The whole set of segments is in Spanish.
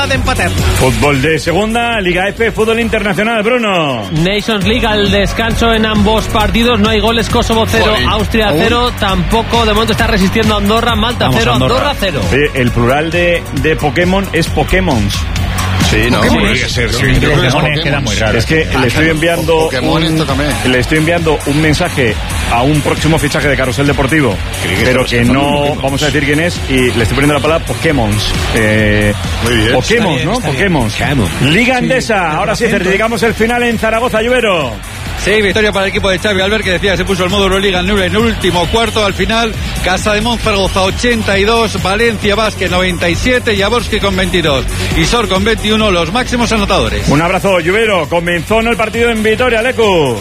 oportunidad de empatar. Fútbol de segunda, Liga F, fútbol internacional, Bruno. Nations League al descanso en ambos partidos. No hay goles. Kosovo 0, Austria 0. Tampoco, de momento está resistiendo Andorra. Malta 0, Andorra 0. Sí, el plural de Pokémon es Pokémons. Sí, no, podría ser. Sí, queda muy raro. Es que le estoy enviando un mensaje a un próximo fichaje de Carrusel Deportivo, pero que no vamos a decir quién es, y le estoy poniendo la palabra Pokémons. Muy bien. Pokémons, ¿no? Pokémons. Liga Endesa. Ahora sí, certificamos el final en Zaragoza, Lluvero. Sí, victoria para el equipo de Xavi Albert, que decía, se puso el modo Euroliga en el último cuarto. Al final, Casa de Monzaragoza 82, Valencia Basket 97, Jaworski con 22 y Sor con 21, los máximos anotadores. Un abrazo, Lluvero. Comenzó el partido en Vitoria, Lecu.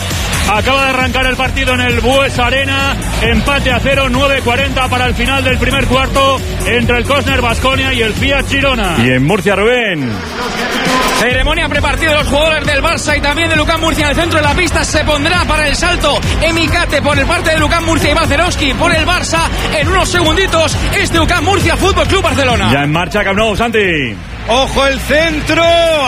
Acaba de arrancar el partido en el Buesa Arena, empate a 0, 9:40 para el final del primer cuarto entre el Cosner Baskonia y el Fiat Girona. Y en Murcia, Rubén. Ceremonia prepartida de los jugadores del Barça y también de Lucán Murcia en el centro de la pista. Se pondrá para el salto Emicate por el parte de Lucán Murcia y Bacerowski por el Barça. En unos segunditos, Lucán Murcia Fútbol Club Barcelona. Ya en marcha Camp Nou, Santi. Ojo el centro,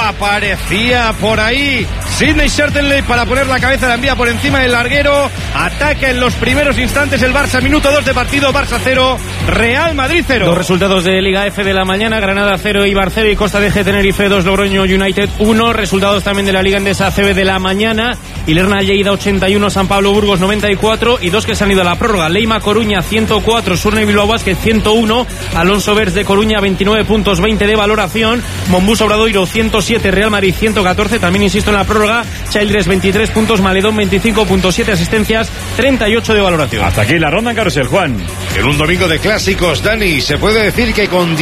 aparecía por ahí Sidney Shertenley para poner la cabeza, la envía por encima del larguero. Ataca en los primeros instantes el Barça, minuto 2 de partido. Barça 0, Real Madrid 0. Dos resultados de Liga F de la mañana: Granada 0, Eibar 0 y Costa de Tenerife 2, Logroño United 1. Resultados también de la Liga Endesa CB de la mañana: Ilerna Lleida 81, San Pablo Burgos 94 y dos que se han ido a la prórroga: Leima Coruña 104, Surne Bilbao Basket 101, Alonso Vers de Coruña 29 puntos, 20 de valoración, Mombús Obradoiro 107, Real Madrid 114, también insisto en la prórroga, Childress 23 puntos, Maledón 25.7 asistencias, 38 de valoración. Hasta aquí la ronda en Carrusel, Juan. En un domingo de clásicos, Dani, se puede decir que con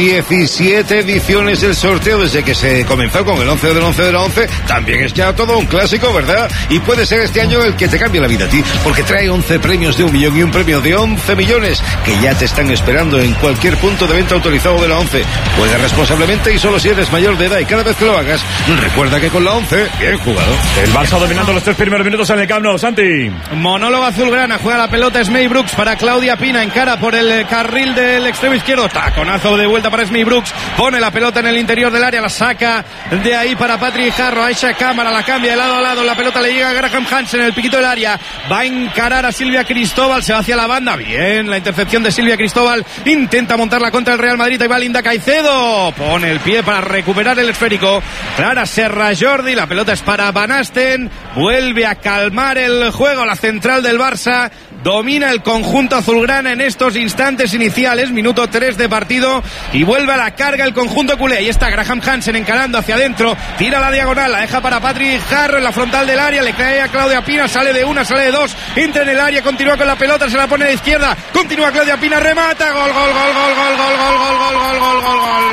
17 ediciones del sorteo desde que se comenzó con el 11 del 11 de la 11, también es ya todo un clásico, ¿verdad? Y puede ser este año el que te cambie la vida a ti, porque trae 11 premios de 1 millón y un premio de 11 millones que ya te están esperando en cualquier punto de venta autorizado de la 11. Juega responsablemente y solo si eres mayor de edad, y cada vez que lo hagas, recuerda que con la 11, bien jugado. El Barça dominando los 3 primeros minutos en el Camp Nou, Santi. Monólogo azulgrana, juega la pelota Smey Brooks para Claudia Pina, encara por el carril del extremo izquierdo, taconazo de vuelta para Smey Brooks, pone la pelota en el interior del área, la saca de ahí para Patrick Jarro, Aisha Cámara, la cambia de lado a lado, la pelota le llega a Graham Hansen en el piquito del área, va a encarar a Silvia Cristóbal, se va hacia la banda, bien la intercepción de Silvia Cristóbal, intenta montarla contra el Real Madrid, ahí va Linda Caicedo, pone el pie para recuperar el esférico, Clara Serra Jordi, la pelota es para Van Asten, vuelve a calmar el juego, la central del Barça, domina el conjunto azulgrana en estos instantes iniciales, minuto 3 de partido, y vuelve a la carga el conjunto culé. Ahí está Graham Hansen encarando hacia adentro, tira la diagonal, la deja para Patrick Jarro en la frontal del área, le cae a Claudia Pina, sale de una, sale de dos, entra en el área, continúa con la pelota, se la pone a la izquierda, continúa Claudia Pina, remata, gol, gol, gol, gol, gol, gol, gol, gol, gol, gol, gol, gol, gol.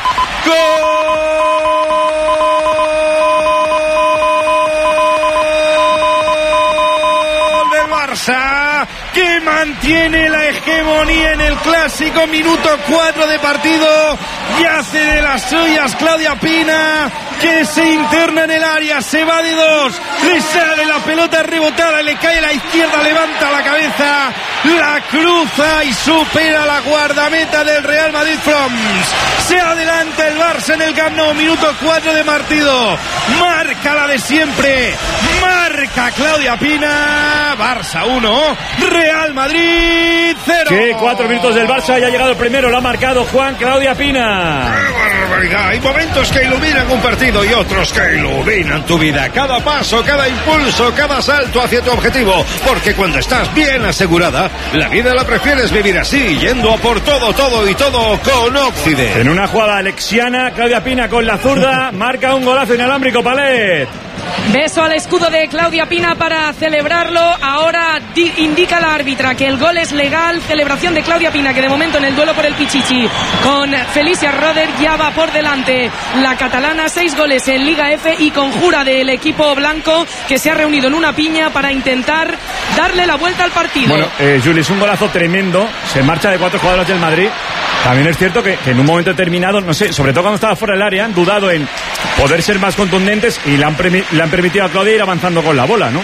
¡Gol del Barça! Que mantiene la hegemonía en el clásico, minuto 4 de partido, y hace de las suyas Claudia Pina, que se interna en el área, se va de dos, le sale la pelota rebotada, le cae a la izquierda, levanta la cabeza, la cruza y supera la guardameta del Real Madrid Froms. Se adelanta el Barça en el Camp Nou, minuto 4 de partido, marca la de siempre, marca Claudia Pina, Barça 1, Real Madrid 0. Que 4 minutos del Barça, ya ha llegado el primero, lo ha marcado Juan Claudia Pina. ¡Qué barbaridad! Hay momentos que iluminan un partido y otros que iluminan tu vida. Cada paso, cada impulso, cada salto hacia tu objetivo. Porque cuando estás bien asegurada, la vida la prefieres vivir así, yendo a por todo, todo y todo con Occident. En una jugada alexiana, Claudia Pina con la zurda marca un golazo inalámbrico, Palet. Beso al escudo de Claudia Pina para celebrarlo. Ahora indica la árbitra que el gol es legal. Celebración de Claudia Pina, que de momento en el duelo por el Pichichi con Felicia Roder ya va por delante la catalana. 6 goles en Liga F y conjura del equipo blanco, que se ha reunido en una piña para intentar darle la vuelta al partido. Bueno, Juli, es un golazo tremendo. Se marcha de 4 jugadores del Madrid. También es cierto que en un momento determinado, no sé, sobre todo cuando estaba fuera del área, han dudado en poder ser más contundentes y le han permitido a Claudia ir avanzando con la bola, ¿no?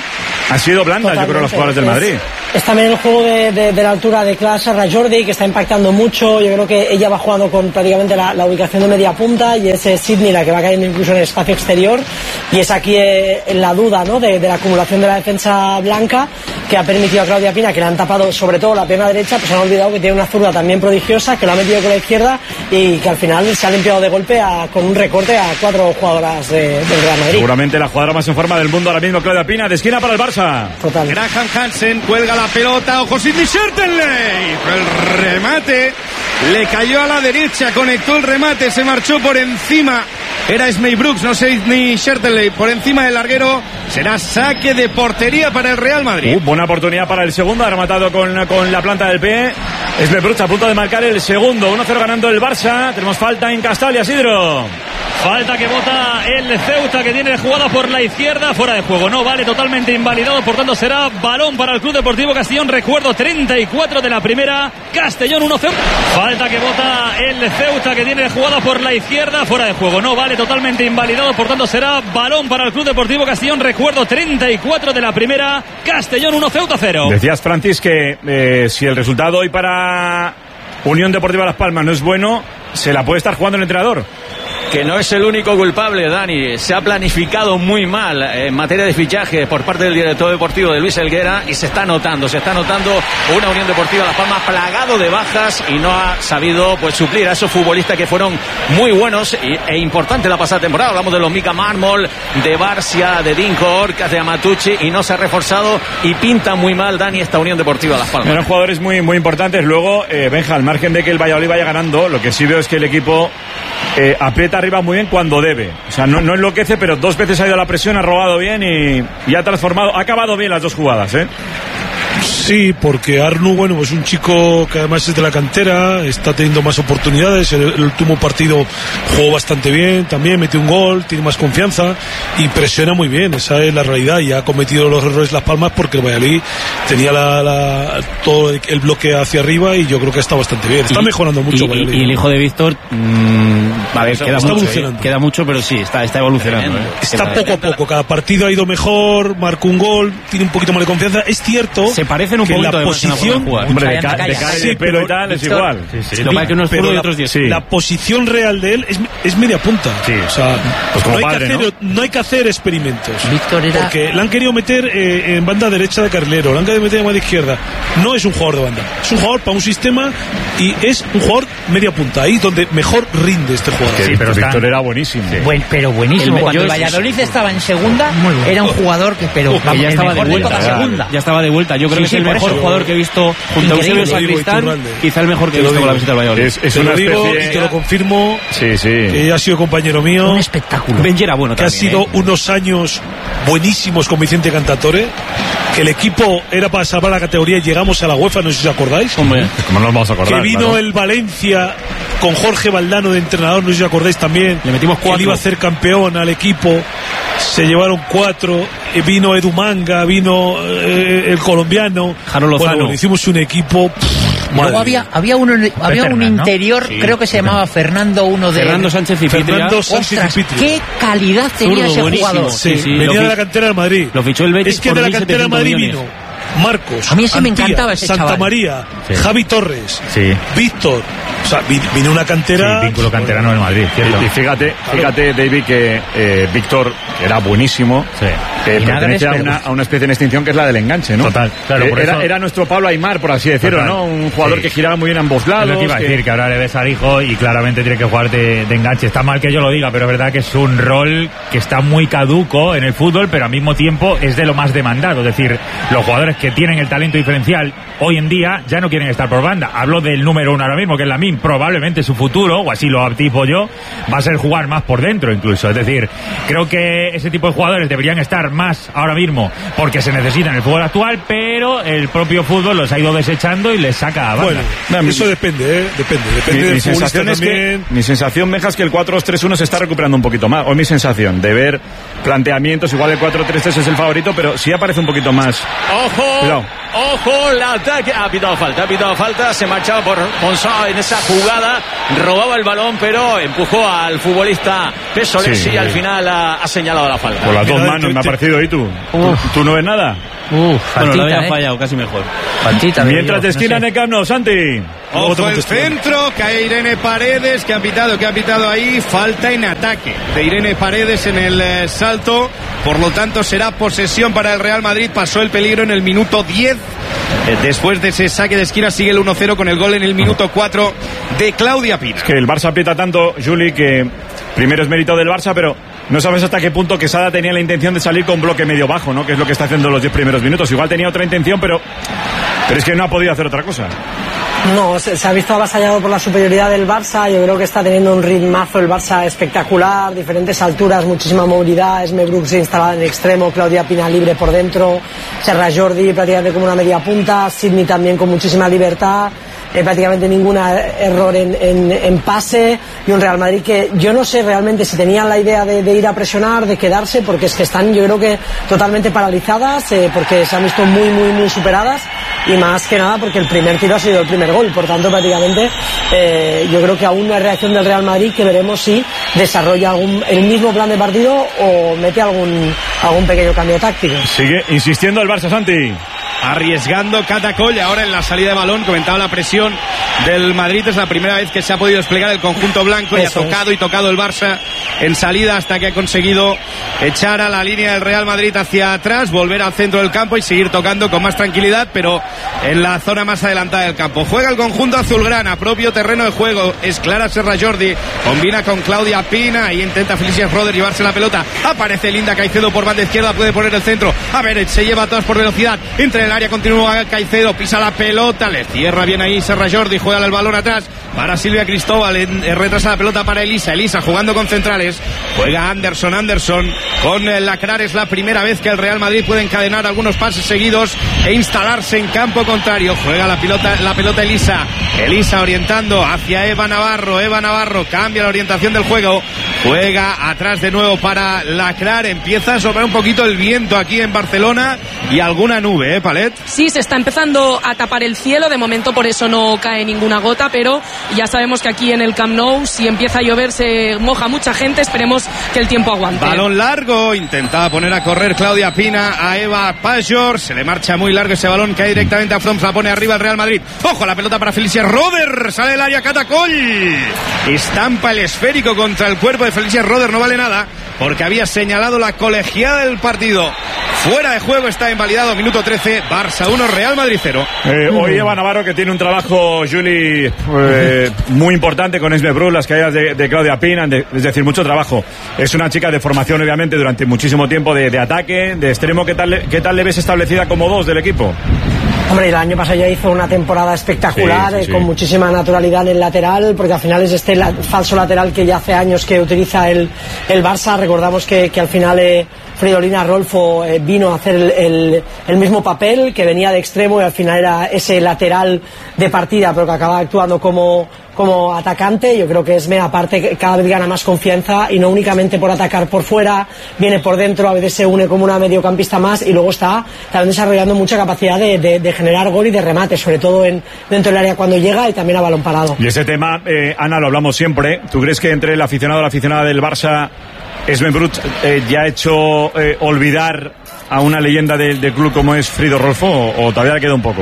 Han sido blandas, totalmente. Yo creo, los jugadores del Madrid. Es también el juego de la altura de Clara Serra-Jordi, que está impactando mucho. Yo creo que ella va jugando con prácticamente la ubicación de media punta, y es Sidney la que va cayendo incluso en el espacio exterior. Y es aquí la duda, ¿no?, de la acumulación de la defensa blanca, que ha permitido a Claudia Pina, que le han tapado sobre todo la pierna derecha, pues se han olvidado que tiene una zurda también prodigiosa, que lo ha metido con la izquierda, y que al final se ha limpiado de golpe con un recorte a 4 jugadoras del Real Madrid. Seguramente la jugadora más en forma del mundo ahora mismo, Claudia Pina, de esquina para el Barça. Total. Graham Hansen cuelga la pelota, ojo Sidney Schertenley, el remate le cayó a la derecha, conectó el remate, se marchó por encima, era Esmey Brooks, no Sidney Schertenley, por encima del larguero. Será saque de portería para el Real Madrid. Buena oportunidad para el segundo, ha rematado con la planta del pie. Esmey Brooks a punto de marcar el segundo. 1-0 ganando el Barça. Tenemos falta en Castalia, Isidro. Falta que bota el Ceuta, que tiene jugada por la izquierda, fuera de juego, no vale, totalmente invalidado, por tanto será balón para el Club Deportivo Castellón. Recuerdo, 34 de la primera, Castellón 1-0. Falta que bota el Ceuta, que tiene jugada por la izquierda, fuera de juego, no vale, totalmente invalidado, por tanto será balón para el Club Deportivo Castellón. Recuerdo, 34 de la primera, Castellón 1, Ceuta 0. Decías, Francis, que si el resultado hoy para Unión Deportiva Las Palmas no es bueno, se la puede estar jugando el entrenador. Que no es el único culpable, Dani. Se ha planificado muy mal en materia de fichaje por parte del director deportivo de Luis Helguera, y se está notando una Unión Deportiva Las Palmas plagado de bajas, y no ha sabido suplir a esos futbolistas que fueron muy buenos e importantes la pasada temporada. Hablamos de los Mika Mármol, de Barcia, de Dinko Orcas, de Amatucci, y no se ha reforzado y pinta muy mal, Dani, esta Unión Deportiva Las Palmas. Eran jugadores muy, muy importantes. Luego, Benja, al margen de que el Valladolid vaya ganando, lo que sí veo es que el equipo aprieta arriba muy bien cuando debe. O sea, no enloquece, pero 2 veces ha ido a la presión, ha robado bien y ha transformado, ha acabado bien las 2 jugadas, ¿eh? Sí, porque Arnu, bueno, pues un chico que además es de la cantera, está teniendo más oportunidades. El último partido jugó bastante bien, también metió un gol, tiene más confianza y presiona muy bien. Esa es la realidad, y ha cometido los errores Las Palmas porque el Valladolid tenía todo el bloque hacia arriba, y yo creo que está bastante bien. Está mejorando mucho Valladolid. Y el hijo de Víctor, a ver, queda mucho, pero sí, está evolucionando. Está poco a poco, cada partido ha ido mejor, marcó un gol, tiene un poquito más de confianza. Es cierto, se parecen un poquito la posición, hombre, de cara y pelo y tal es igual. La posición real de él es media punta. Sí. O sea, pues no hay que hacer experimentos. Víctor era... Porque le han querido meter en banda derecha de carrilero, le han querido meter en banda izquierda. No es un jugador de banda, es un jugador para un sistema, y es un jugador media punta, ahí donde mejor rinde este jugador. Sí, pero Víctor era buenísimo. Pero buenísimo. Cuando el Valladolid estaba en segunda, era un jugador que ya estaba de vuelta. Ya estaba de vuelta. Yo creo que es el mejor jugador que he visto junto a Eusebio Sacristán, quizá el mejor que he visto con la visita al Valladolid. Es una especie... y te lo confirmo, que ha sido compañero mío. Un espectáculo. Benji era bueno también, ha sido unos años buenísimos con Vicente Cantatore, que el equipo era para salvar la categoría y llegamos a la UEFA, no sé si os acordáis. Hombre, ¿cómo no nos vamos a acordar? Que vino el Valencia con Jorge Valdano de entrenador, no sé si os acordáis también. Le metimos 4. Él iba a hacer campeón al equipo, se llevaron 4, vino Edu Manga, vino el colombiano. Jaro Lozano. Bueno, hicimos un equipo... Luego había un interior, ¿no? Creo que se llamaba Fernando Sánchez Cipitria. Ostras, qué calidad tenía ese jugador. Sí, venía de la cantera del Madrid. Lo fichó el Betis. Es que de la cantera del Madrid vino Marcos, a mí sí me encantaba ese Santa chaval. María, Javi Torres, Víctor. O sea, vino una cantera. Sí, vínculo canterano del Madrid, ¿cierto? Y fíjate, David, que Víctor, que era buenísimo, pertenece a una especie de extinción que es la del enganche, ¿no? Total, claro. Era nuestro Pablo Aimar, por así decirlo, total, ¿no? Un jugador que giraba muy bien a ambos lados. Es lo que iba a decir, que ahora le ves al hijo y claramente tiene que jugar de enganche. Está mal que yo lo diga, pero es verdad que es un rol que está muy caduco en el fútbol, pero al mismo tiempo es de lo más demandado. Es decir, los jugadores que tienen el talento diferencial hoy en día ya no quieren estar por banda. Hablo del número 1 ahora mismo, que es Lamine. Probablemente su futuro, o así lo anticipo yo, va a ser jugar más por dentro incluso. Es decir, creo que ese tipo de jugadores deberían estar más ahora mismo porque se necesitan en el fútbol actual, pero el propio fútbol los ha ido desechando y les saca a banda. Bueno, eso depende, depende del sensación es que, mi sensación, Meja, es que el 4-2-3-1 se está recuperando un poquito más, o mi sensación de ver planteamientos, igual el 4-3-3 es el favorito, pero sí aparece un poquito más. ¡Ojo! Cuidado. ¡Ojo! El ataque. Ha pitado falta. Se marchaba por Monzá en esa jugada. Robaba el balón, pero empujó al futbolista Pesolesi y al final ha señalado la falta. Por las dos manos me ha parecido parecido, ¿y tú? ¿Tú no ves nada? Bueno, lo había fallado, casi mejor. Faltita, mientras de esquina en el Camp Nou, Santi. Ojo el centro, cae Irene Paredes, que ha pitado ahí, falta en ataque de Irene Paredes en el salto, por lo tanto será posesión para el Real Madrid, pasó el peligro en el minuto 10, después de ese saque de esquina sigue el 1-0 con el gol en el minuto 4 de Claudia Pina. Es que el Barça aprieta tanto, Juli, que primero es mérito del Barça, pero no sabes hasta qué punto Quesada tenía la intención de salir con bloque medio bajo, ¿no? Que es lo que está haciendo los 10 primeros minutos. Igual tenía otra intención, pero es que no ha podido hacer otra cosa. No, se ha visto avasallado por la superioridad del Barça. Yo creo que está teniendo un ritmazo el Barça espectacular, diferentes alturas, muchísima movilidad. Esme Brooks instalada en extremo, Claudia Pina libre por dentro, Serra Jordi prácticamente como una media punta, Sidney también con muchísima libertad. Prácticamente ningún error en pase, y un Real Madrid que yo no sé realmente si tenían la idea de ir a presionar, de quedarse, porque es que están, yo creo que totalmente paralizadas, porque se han visto muy superadas, y más que nada porque el primer tiro ha sido el primer gol, por tanto prácticamente yo creo que aún no hay reacción del Real Madrid, que veremos si desarrolla el mismo plan de partido o mete algún pequeño cambio táctico. Sigue insistiendo el Barça, Santi. Arriesgando Catacoll, ahora en la salida de balón, comentaba la presión del Madrid, es la primera vez que se ha podido desplegar el conjunto blanco, y ha tocado el Barça en salida hasta que ha conseguido echar a la línea del Real Madrid hacia atrás, volver al centro del campo y seguir tocando con más tranquilidad, pero en la zona más adelantada del campo. Juega el conjunto azulgrana, propio terreno de juego, es Clara Serra Jordi, combina con Claudia Pina y intenta Felicia Roder llevarse la pelota, aparece Linda Caicedo por banda izquierda, puede poner el centro, a ver, se lleva a todas por velocidad, entre el área continúa Caicedo, pisa la pelota, le cierra bien ahí Serra Jordi, juega el balón atrás para Silvia Cristóbal, retrasa la pelota para Elisa jugando con centrales, juega Anderson con Lacrar, es la primera vez que el Real Madrid puede encadenar algunos pases seguidos e instalarse en campo contrario, juega la pelota Elisa orientando hacia Eva Navarro cambia la orientación del juego, juega atrás de nuevo para Lacrar, empieza a soplar un poquito el viento aquí en Barcelona y alguna nube, Palet. Sí, se está empezando a tapar el cielo, de momento por eso no cae ninguna gota, pero ya sabemos que aquí en el Camp Nou, si empieza a llover, se moja mucha gente, esperemos que el tiempo aguante. Balón largo, intentaba poner a correr Claudia Pina a Eva Pajor, se le marcha muy largo ese balón, cae directamente a Froms, la pone arriba el Real Madrid, ojo la pelota para Felicia Roder, sale del área Catacoll, estampa el esférico contra el cuerpo de Felicia Roder, no vale nada, porque había señalado la colegiada del partido. Fuera de juego, está invalidado, minuto 13, Barça 1, Real Madrid 0. Hoy Eva Navarro, que tiene un trabajo, Juli, muy importante con Esme Brugge, las caídas de Claudia Pina, es decir, mucho trabajo. Es una chica de formación, obviamente, durante muchísimo tiempo de ataque, de extremo. ¿Qué tal le ves establecida como 2 del equipo? Hombre, el año pasado ya hizo una temporada espectacular, sí. Con muchísima naturalidad en el lateral, porque al final es falso lateral que ya hace años que utiliza el Barça. Recordamos que al final Fridolina Rolfo vino a hacer el mismo papel, que venía de extremo y al final era ese lateral de partida, pero que acaba actuando como atacante. Yo creo que Esme, aparte, cada vez gana más confianza, y no únicamente por atacar por fuera, viene por dentro, a veces se une como una mediocampista más, y luego está también desarrollando mucha capacidad de generar gol y de remate, sobre todo dentro del área cuando llega, y también a balón parado. Y ese tema, Ana, lo hablamos siempre. ¿Tú crees que entre el aficionado o la aficionada del Barça, Esme Brugge ya ha hecho olvidar a una leyenda del club como es Frido Rolfo, o todavía le queda un poco?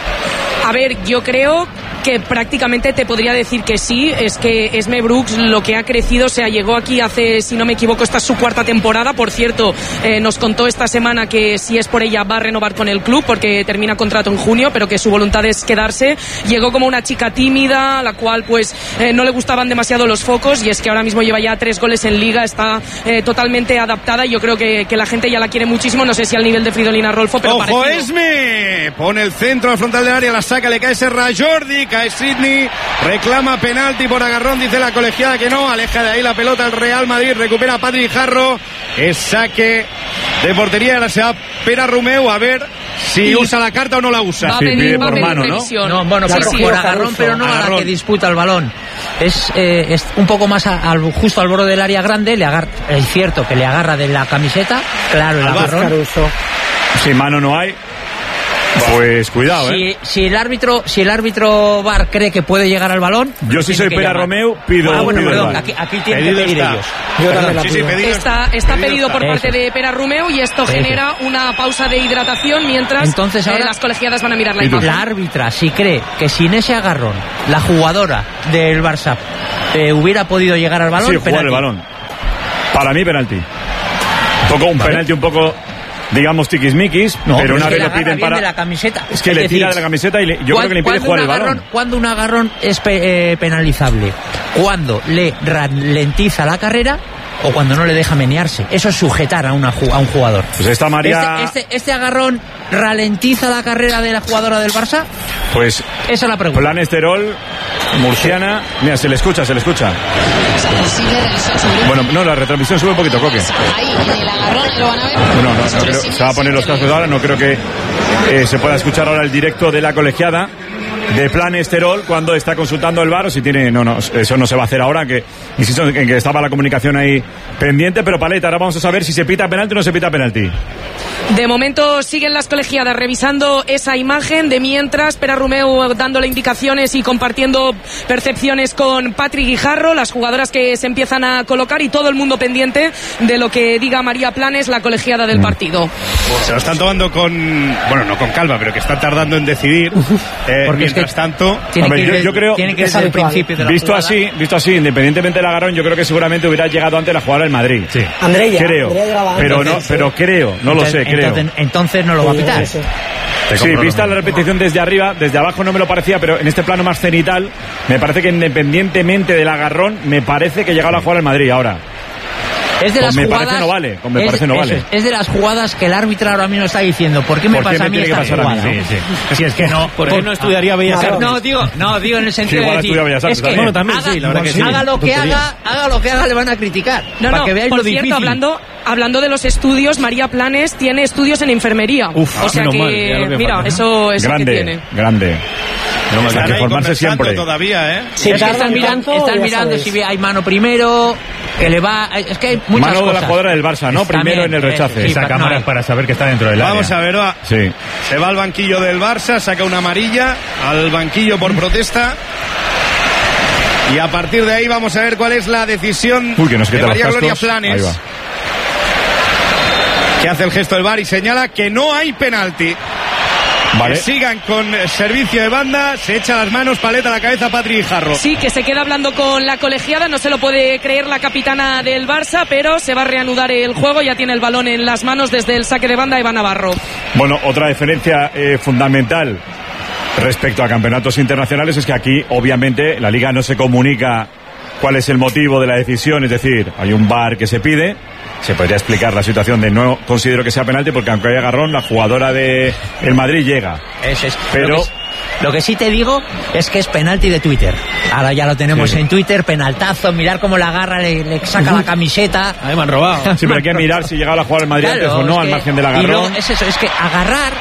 A ver, yo creo que prácticamente te podría decir que sí. Es que Esme Brugge lo que ha crecido, o sea, llegó aquí hace, si no me equivoco, esta es su 4ª temporada. Por cierto, nos contó esta semana que si es por ella va a renovar con el club porque termina contrato en junio, pero que su voluntad es quedarse. Llegó como una chica tímida, a la cual pues no le gustaban demasiado los focos, y es que ahora mismo lleva ya 3 goles en Liga, está totalmente adaptada, y yo creo que la gente ya la quiere muchísimo. No sé si al nivel de Fridolina Rolfo, pero ¡ojo, parecido. Esme! Pone el centro al frontal del área, la saca, le cae Serra Jordi, cae Sidney, reclama penalti por agarrón, dice la colegiada que no, aleja de ahí la pelota el Real Madrid, recupera Patrick Jarro, es saque de portería, ahora se va Pera Romeu, a ver si usa la carta o no la usa. Va a venir, por mano, ¿no? No, bueno, pero por agarrón, pero no a la que disputa el balón. Es un poco más justo al borde del área grande, es cierto que le agarra de la camiseta, claro, el agarrón. Si mano no hay. Pues cuidado, si el árbitro VAR cree que puede llegar al balón, yo si soy Pere Romeu pido. Perdón, aquí tiene que pedir ellos. Está pedido por parte de Pere Romeu y esto genera una pausa de hidratación mientras entonces ahora las colegiadas van a mirar la imagen. La árbitra, si cree que sin ese agarrón la jugadora del Barça hubiera podido llegar al balón, jugar el balón. Para mí penalti. Un penalti un poco, digamos, tiquismiquis, pero una vez lo piden para de la camiseta. Es que le tira de la camiseta y yo creo que le impide jugar el balón. Cuando un agarrón es penalizable, cuando le ralentiza la carrera o cuando no le deja menearse. Eso es sujetar a un jugador. Pues esta María... ¿Este agarrón ralentiza la carrera de la jugadora del Barça? Pues esa es la pregunta. Plan Esterol, murciana. Mira, se le escucha. Bueno, no, la retransmisión sube un poquito, Coque. Ahí, en el agarrón lo van a ver. Bueno, no creo, se va a poner los cascos ahora, no creo que se pueda escuchar ahora el directo de la colegiada de Plan Esterol cuando está consultando el VAR o si tiene... No, eso no se va a hacer ahora, que insisto en que estaba la comunicación ahí pendiente, pero Paleta, ahora vamos a saber si se pita penalti o no se pita penalti. De momento siguen las colegiadas revisando esa imagen, de mientras Pere Romeu dándole indicaciones y compartiendo percepciones con Patri Guijarro, las jugadoras que se empiezan a colocar y todo el mundo pendiente de lo que diga María Planes, la colegiada del partido. Se lo están tomando no con calma, pero que están tardando en decidir. Porque mientras tanto... yo creo que ser el principio de la visto así, independientemente del agarrón, yo creo que seguramente hubiera llegado antes la jugada del Madrid. Sí. Creo, creo, no lo sé, creo. Entonces no lo va a pitar. Sí, vista la repetición desde arriba, desde abajo no me lo parecía, pero en este plano más cenital, me parece que independientemente del agarrón, me parece que llegaba la jugada del Madrid ahora. Es de las me jugadas, parece no vale. Es de las jugadas que el árbitro ahora mismo está diciendo. ¿Por qué me pasa a mí esta jugada? Si es que no, ¿por qué no estudiaría Bellas Artes? No, digo en el sentido de decir, es que bueno, también sí, la verdad que sí. Haga lo que haga, le van a criticar. Para que veáis lo difícil. Por cierto, hablando de los estudios, María Planes tiene estudios en enfermería. O sea que, mira, eso que tiene. Grande. No, hay que formarse siempre todavía, ¿eh? Sí, están mirando si hay mano primero, que le va... Es que hay muchas mano cosas. De la jugadora del Barça, ¿no? Primero en el rechace. Esa cámara es para saber que está dentro del área. Vamos a ver, sí. Se va al banquillo del Barça, saca una amarilla al banquillo por protesta. Y a partir de ahí vamos a ver cuál es la decisión de María Gloria Planes. Que hace el gesto del VAR y señala que no hay penalti. Vale. Que sigan con servicio de banda, se echa las manos, paleta a la cabeza Patri Guijarro. Sí, que se queda hablando con la colegiada, no se lo puede creer la capitana del Barça, pero se va a reanudar el juego, ya tiene el balón en las manos desde el saque de banda Eva Navarro. Bueno, otra diferencia fundamental respecto a campeonatos internacionales es que aquí, obviamente, la Liga no se comunica cuál es el motivo de la decisión, es decir, hay un VAR que se pide. Se podría explicar la situación de no considero que sea penalti porque aunque haya agarrón, la jugadora de el Madrid llega. Eso es. Pero lo que sí te digo es que es penalti de Twitter. Ahora ya lo tenemos en Twitter, penaltazo, mirar cómo la agarra, le saca la camiseta. Ahí me han robado. Sí, pero hay que mirar si llegaba la jugada del Madrid antes o no, al margen del agarrón. Luego, es eso, es que agarrar.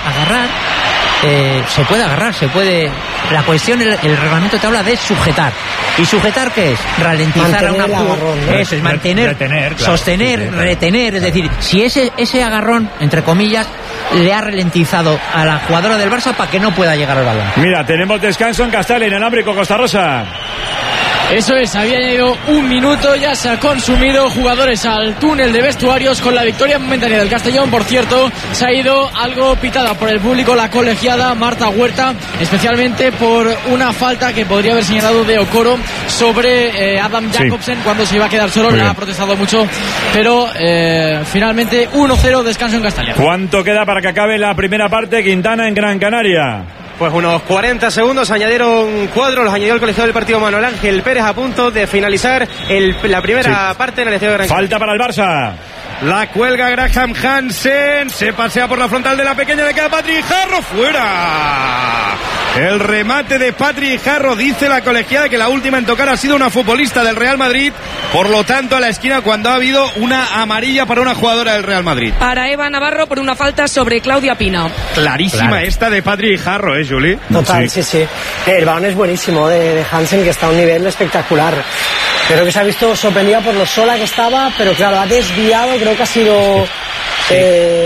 Se puede agarrar, se puede. La cuestión, el reglamento te habla de sujetar. ¿Y sujetar qué es? Ralentizar a una jugadora. Eso es mantener, retener, claro, sostener, retener. Es decir, si ese agarrón, entre comillas, le ha ralentizado a la jugadora del Barça para que no pueda llegar al balón. Mira, tenemos descanso en Castel, inalámbrico Costa Rosa. Eso es, había añadido un minuto, ya se ha consumido, jugadores al túnel de vestuarios con la victoria momentánea del Castellón. Por cierto, se ha ido algo pitada por el público la colegiada Marta Huerta, especialmente por una falta que podría haber señalado de Okoro sobre Adam Jacobsen cuando se iba a quedar solo. Le ha protestado mucho, pero finalmente 1-0, descanso en Castellón. ¿Cuánto queda para que acabe la primera parte? Quintana en Gran Canaria. Pues unos 40 segundos, añadieron cuadros, los añadió el colegiado del partido Manuel Ángel Pérez a punto de finalizar la primera parte en el estadio de Gran Canaria. Falta para el Barça. La cuelga Graham Hansen, se pasea por la frontal de la pequeña, le queda Patri Guijarro, fuera. El remate de Patri Guijarro, dice la colegiada que la última en tocar ha sido una futbolista del Real Madrid, por lo tanto a la esquina cuando ha habido una amarilla para una jugadora del Real Madrid. Para Eva Navarro por una falta sobre Claudia Pina. Clarísima esta de Patri Guijarro, Juli. Total, sí. El balón es buenísimo de Hansen, que está a un nivel espectacular. Creo que se ha visto sorprendida por lo sola que estaba, pero claro, ha desviado, creo que ha sido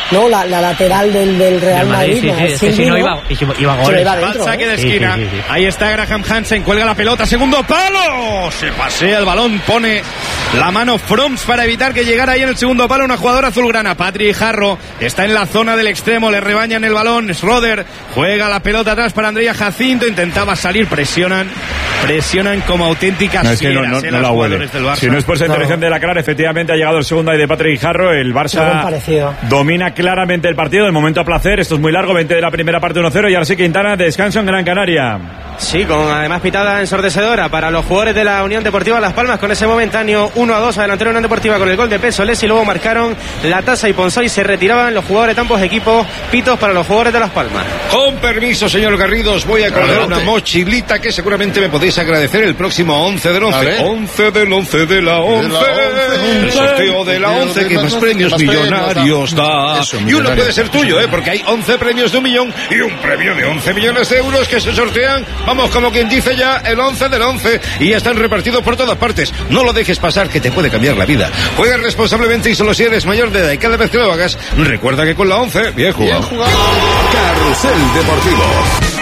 ¿no? La lateral del Real Madrid. Si no iba goles. Saque de esquina. Sí. Ahí está Graham Hansen, cuelga la pelota, segundo palo. Se pasea el balón, pone la mano Froms para evitar que llegara ahí en el segundo palo una jugadora azulgrana. Patri Jarro está en la zona del extremo, le rebañan el balón. Schroeder juega la pelota atrás para Andrea Jacinto, intentaba salir, presionan como auténticas fieras, no la huele. Si no es por esa intervención de la Clara, efectivamente ha llegado el segundo ahí de Patri Jarro. El Barça domina claramente el partido, de momento a placer. Esto es muy largo, 20 de la primera parte, 1-0, y ahora sí Quintana, descanso en Gran Canaria. Sí, con además pitada ensordecedora para los jugadores de la Unión Deportiva Las Palmas, con ese momentáneo 1-2 adelantero Unión Deportiva con el gol de Pesolés, y luego marcaron la Tasa y Ponzó y se retiraban los jugadores de ambos equipos. Pitos para los jugadores de Las Palmas. Con permiso, señor Garridos, voy a colgar una mochilita que seguramente me podéis agradecer el próximo 11 del 11. 11 del 11 de la 11. El sorteo de la 11 que más premios millonarios da. Y uno puede ser tuyo, porque hay 11 premios de 1 millón y un premio de 11 millones de euros que se sortean. Vamos, como quien dice ya, el 11 del 11. Y ya están repartidos por todas partes. No lo dejes pasar, que te puede cambiar la vida. Juega responsablemente y solo si eres mayor de edad. Y cada vez que lo hagas, recuerda que con la 11, bien jugado. Carrusel Deportivo.